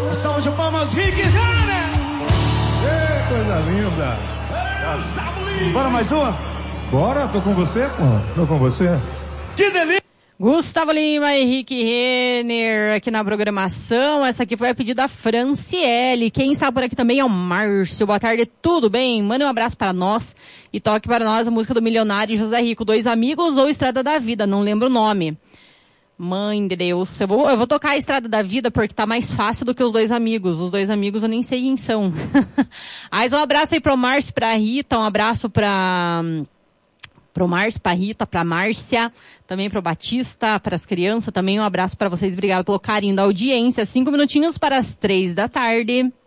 Salve de palmas, Rick Renner! Coisa linda! Bora mais uma? Bora, tô com você, pô. Tô com você. Que delícia! Gustavo Lima e Rick Renner aqui na programação. Essa aqui foi a pedido da Franciele. Quem está por aqui também é o Márcio. Boa tarde, tudo bem? Manda um abraço para nós e toque para nós a música do Milionário e José Rico. Dois Amigos ou Estrada da Vida, não lembro o nome. Mãe de Deus. Eu vou tocar a Estrada da Vida porque tá mais fácil do que os Dois Amigos. Os Dois Amigos eu nem sei quem são. Mas um abraço aí pro Márcio, pra Rita, um abraço pro Márcio, pra Rita, pra Márcia, também pro Batista, pras crianças, também um abraço pra vocês. Obrigado pelo carinho da audiência. 5 minutinhos para as 3 da tarde.